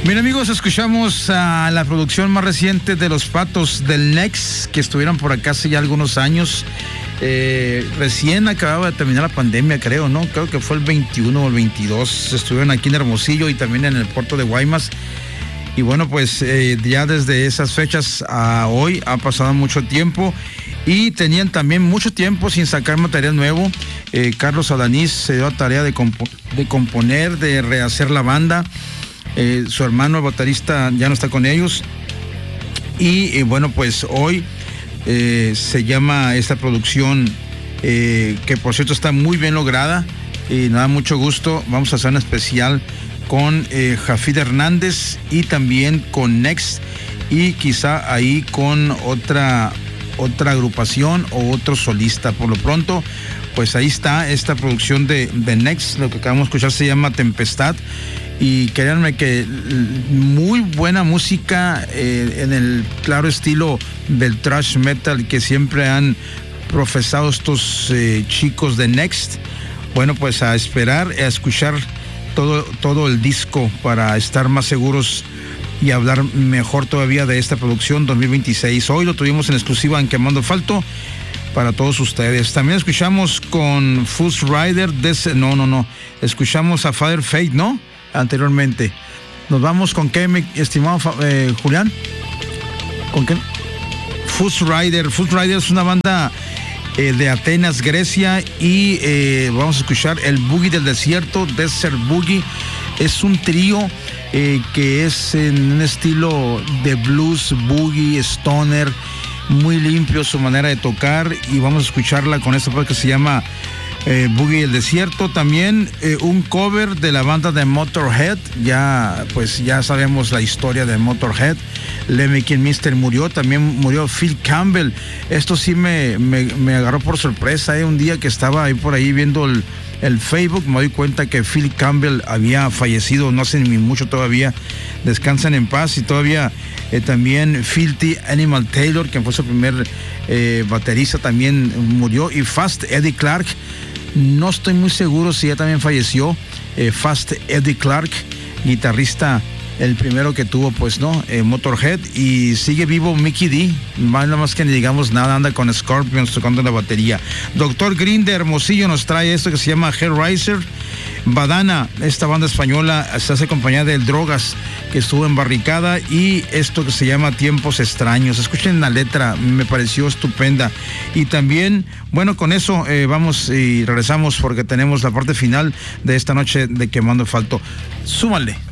Bien, amigos, escuchamos a la producción más reciente de Los Patos del Next, que estuvieron por acá hace ya algunos años. Recién acababa de terminar la pandemia, creo, ¿no? Creo que fue el 21 o el 22. Estuvieron aquí en Hermosillo y también en el puerto de Guaymas. Y bueno, pues ya desde esas fechas a hoy ha pasado mucho tiempo y tenían también mucho tiempo sin sacar material nuevo. Carlos Alanís se dio la tarea de componer, de rehacer la banda. Su hermano, el baterista, ya no está con ellos. Y bueno, pues hoy se llama esta producción, que por cierto está muy bien lograda y nos da mucho gusto. Vamos a hacer un especial con Jafid Hernández y también con Next, y quizá ahí con otra agrupación o otro solista. Por lo pronto, pues ahí está esta producción de Next. Lo que acabamos de escuchar se llama Tempestad. Y créanme que muy buena música en el claro estilo del thrash metal que siempre han profesado estos chicos de Next. Bueno, pues a esperar, a escuchar todo el disco para estar más seguros y hablar mejor todavía de esta producción 2026. Hoy lo tuvimos en exclusiva en Quemando Asfalto para todos ustedes. También escuchamos con Fuzz Rider, escuchamos a Father Fate, ¿no? Anteriormente. Nos vamos con qué, mi estimado Julián. ¿Con qué? Fuzz Rider. Fuzz Rider es una banda de Atenas, Grecia, y vamos a escuchar el Boogie del Desierto, Desert Boogie. Es un trío que es en un estilo de blues, boogie, stoner, muy limpio su manera de tocar, y vamos a escucharla con esta parte que se llama Boogie del Desierto. También un cover de la banda de Motorhead. Ya sabemos la historia de Motorhead. Lemmy Kilmister murió, también murió Phil Campbell. Esto sí me agarró por sorpresa. Un día que estaba ahí por ahí viendo el Facebook, me doy cuenta que Phil Campbell había fallecido, no hace ni mucho todavía. Descansan en paz. Y todavía también Filthy Animal Taylor, que fue su primer baterista, también murió. Y Fast Eddie Clark, no estoy muy seguro si ya también falleció. Fast Eddie Clark, guitarrista, el primero que tuvo, pues, ¿no? Motorhead. Y sigue vivo Mickey D, nada más que ni digamos nada, anda con Scorpions tocando la batería. Dr. Green de Hermosillo nos trae esto que se llama Hellraiser. Badana, esta banda española, se hace acompañada del Drogas, que estuvo en Barricada, y esto que se llama Tiempos Extraños. Escuchen la letra, me pareció estupenda. Y también, bueno, con eso vamos y regresamos porque tenemos la parte final de esta noche de Quemando Asfalto. Súmale.